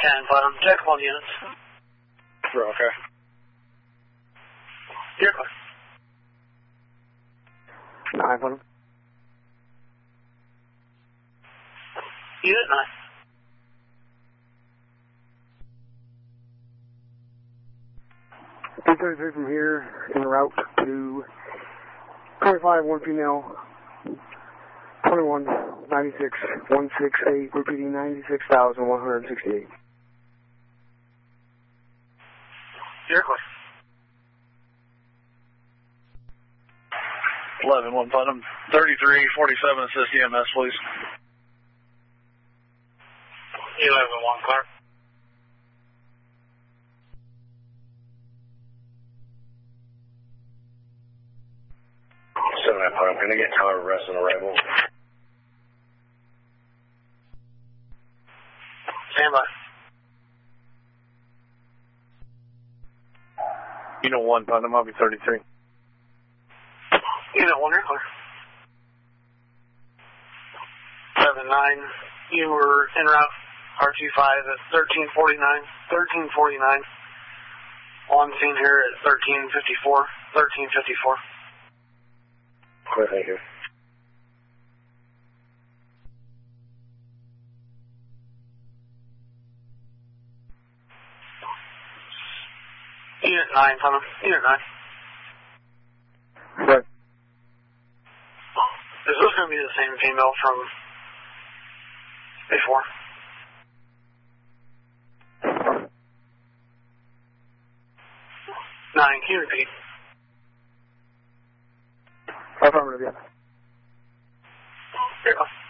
Platinum. Check all units. Okay. You're clear. 9 Platinum. Unit 9. P33 from here, en route to 25, 1 female, 21, 96, 168, repeating 96,168. You're clear. 11, 1 Platinum. 33, 47, assist EMS, please. 11, 1 clear. I'm going to get time of rest on arrival. Stand by. Unit 1, Platinum, I'll be 33. Unit 1, you're clear. 7-9, you were en route R25 at 1349. 1349. On scene here at 1354. 1354. Clear, thank you. Unit 9, Platinum. Unit 9. Right. Is this going to be the same female from before? Nine, can you repeat? Affirmative, yeah. Here you go.